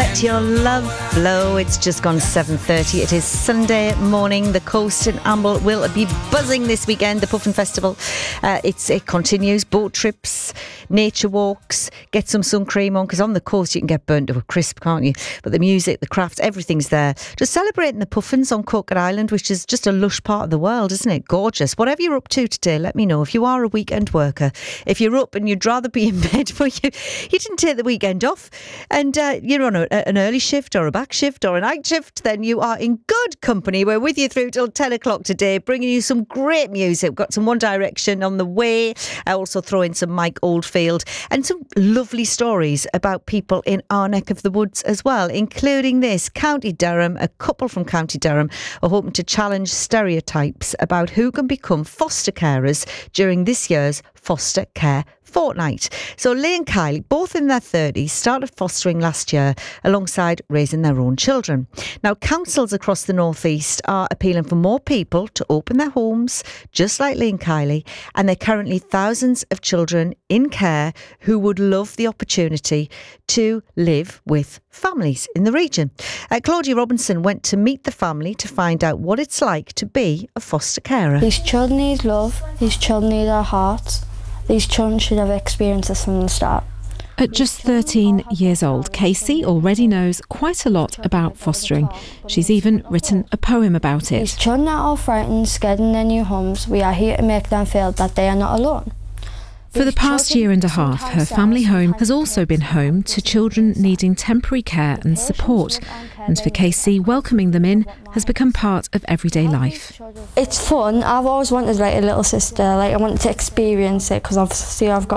Let your love flow. It's just gone 7:30. It is Sunday morning. The coast in Amble will be buzzing this weekend. The Puffin Festival. It continues. Boat trips, nature walks. Get some sun cream on, because on the coast you can get burnt to a crisp, can't you? But the music, the crafts, everything's there. Just celebrating the Puffins on Coquet Island, which is just a lush part of the world, isn't it? Gorgeous. Whatever you're up to today, let me know. If you are a weekend worker, if you're up and you'd rather be in bed, but you didn't take the weekend off, and you're on an early shift or a back shift or a night shift, then you are in good company. We're with you through till 10 o'clock today, bringing you some great music. We've got some One Direction on the way. I also throw in some Mike Oldfield and some lovely stories about people in our neck of the woods as well, including this. County Durham, a couple from County Durham are hoping to challenge stereotypes about who can become foster carers during this year's foster care fortnight. So Leigh and Kylie, both in their 30s, started fostering last year alongside raising their own children. Now, councils across the North East are appealing for more people to open their homes, just like Leigh and Kylie, and there are currently thousands of children in care who would love the opportunity to live with families in the region. Claudia Robinson went to meet the family to find out what it's like to be a foster carer. These children need love, these children need our hearts. These children should have experienced this from the start. At just 13 years old, Casey already knows quite a lot about fostering. She's even written a poem about it. These children are all frightened, scared in their new homes. We are here to make them feel that they are not alone. For the past year and a half, her family home has also been home to children needing temporary care and support. And for Casey, welcoming them in has become part of everyday life. It's fun. I've always wanted a little sister. I wanted to experience it, because obviously I've got